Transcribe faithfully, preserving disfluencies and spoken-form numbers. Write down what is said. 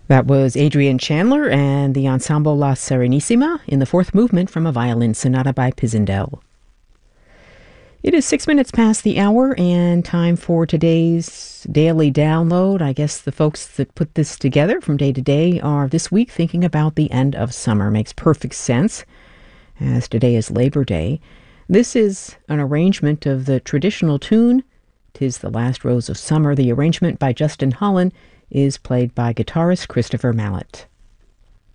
That was Adrian Chandler and the Ensemble La Serenissima in the fourth movement from a violin sonata by Pisendel. It is six minutes past the hour and time for today's daily download. I guess the folks that put this together from day to day are this week thinking about the end of summer. Makes perfect sense, as today is Labor Day. This is an arrangement of the traditional tune, "'Tis the Last Rose of Summer." The arrangement by Justin Holland is played by guitarist Christopher Mallett.